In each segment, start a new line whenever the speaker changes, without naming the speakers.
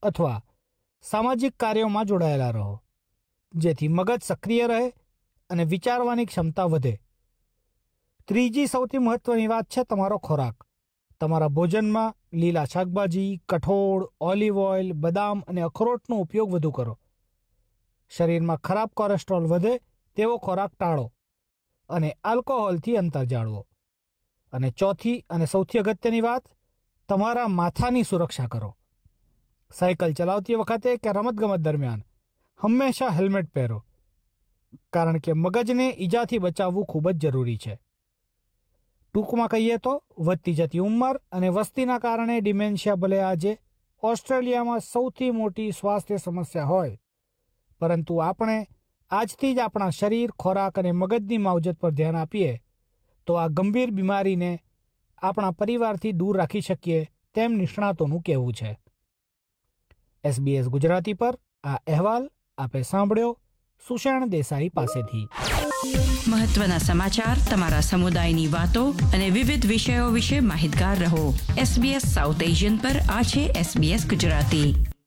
અથવા સામાજિક કાર્યોમાં જોડાયેલા રહો, જેથી મગજ સક્રિય રહે અને વિચારવાની ક્ષમતા વધે. ત્રીજી સૌથી મહત્વની વાત છે તમારો ખોરાક. તમારા ભોજનમાં લીલા શાકભાજી, કઠોળ, ઓલિવ ઓઇલ, બદામ અને અખરોટનો ઉપયોગ વધુ કરો. શરીરમાં ખરાબ કોલેસ્ટ્રોલ વધે તેવો ખોરાક ટાળો અને આલ્કોહોલથી અંતર જાળવો. અને ચોથી અને સૌથી અગત્યની વાત, તમારા માથાની સુરક્ષા કરો. સાયકલ ચલાવતી વખતે કે રમતગમત દરમિયાન હંમેશા હેલ્મેટ પહેરો, કારણ કે મગજને ઈજાથી બચાવવું ખૂબ જ જરૂરી છે. ટૂંકમાં કહીએ તો વધતી જતી ઉંમર અને વસ્તીના કારણે ડિમેન્શિયા ભલે આજે ઓસ્ટ્રેલિયામાં સૌથી મોટી સ્વાસ્થ્ય સમસ્યા હોય, પરંતુ આપણે આજથી જ આપણા શરીર, ખોરાક અને મગજની માવજત પર ધ્યાન આપીએ તો આ ગંભીર બીમારીને આપણા પરિવારથી દૂર રાખી શકીએ તેમ નિષ્ણાતોનું કહેવું છે. SBS ગુજરાતી પર આ અહેવાલ આપે સાંભળ્યો સુષેણ દેસાઈ પાસેથી.
મહત્વના સમાચાર, તમારા સમુદાયની વાતો અને વિવિધ વિષયો વિશે માહિતગાર રહો. SBS સાઉથ એશિયન પર આ છે SBS ગુજરાતી.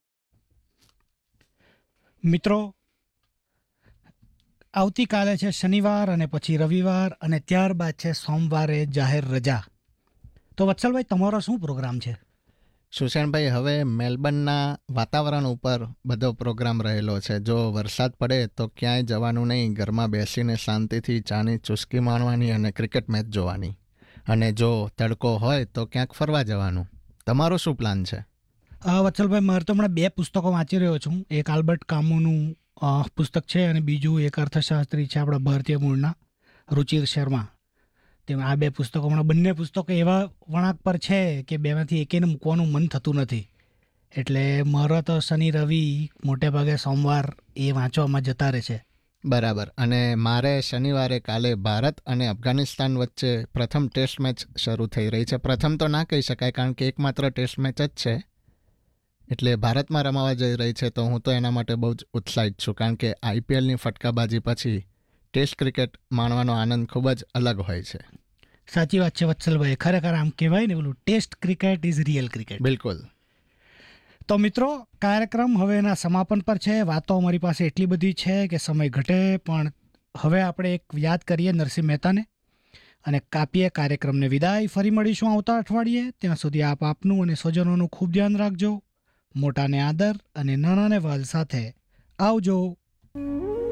મિત્રો, આવતીકાલે છે શનિવાર અને પછી રવિવાર અને ત્યારબાદ છે સોમવારે જાહેર રજા. તો વત્સલભાઈ, તમારો શું પ્રોગ્રામ છે?
સુષેણભાઈ, હવે મેલબર્નના વાતાવરણ ઉપર બધો પ્રોગ્રામ રહેલો છે. જો વરસાદ પડે તો ક્યાંય જવાનું નહીં, ઘરમાં બેસીને શાંતિથી ચાની ચુસ્કી માણવાની અને ક્રિકેટ મેચ જોવાની. અને જો તડકો હોય તો ક્યાંક ફરવા જવાનું. તમારો શું પ્લાન છે?
વત્સલભાઈ, મારે તો હમણાં 2 પુસ્તકો વાંચી રહ્યો છું. એક આલ્બર્ટ કામુનું પુસ્તક છે અને બીજું એક અર્થશાસ્ત્રી છે આપણા ભારતીય મૂળના રુચિર શર્મા. તેમાં આ 2 પુસ્તકો, હમણાં બંને પુસ્તકો એવા વળાંક પર છે કે બેમાંથી એકેને મૂકવાનું મન થતું નથી. એટલે મારો તો શનિ રવિ મોટે ભાગે સોમવાર એ વાંચવામાં જતા રહે છે.
બરાબર. અને મારે શનિવારે કાલે ભારત અને અફઘાનિસ્તાન વચ્ચે પ્રથમ ટેસ્ટ મેચ શરૂ થઈ રહી છે. પ્રથમ તો ના કહી શકાય, કારણ કે એકમાત્ર ટેસ્ટ મેચ જ છે. એટલે ભારતમાં રમાવા જઈ રહી છે, તો હું તો એના માટે બહુ જ ઉત્સાહિત છું, કારણ કે IPLની ફટકાબાજી પછી ટેસ્ટ ક્રિકેટ માણવાનો આનંદ ખૂબ જ અલગ હોય છે.
સાચી વાત છે વત્સલભાઈ. ખરેખર આમ કહેવાય ને, પેલું test cricket is real cricket.
બિલકુલ.
તો મિત્રો, કાર્યક્રમ હવે એના સમાપન પર છે. વાતો અમારી પાસે એટલી બધી છે કે સમય ઘટે, પણ હવે આપણે એક યાદ કરીએ નરસિંહ મહેતાને અને કાપીએ કાર્યક્રમને વિદાય. ફરી મળીશું આવતા અઠવાડિયે. ત્યાં સુધી આપ આપનું અને સ્વજનોનું ખૂબ ધ્યાન રાખજો. મોટાને આદર અને નાનાને વાલ સાથે આવજો.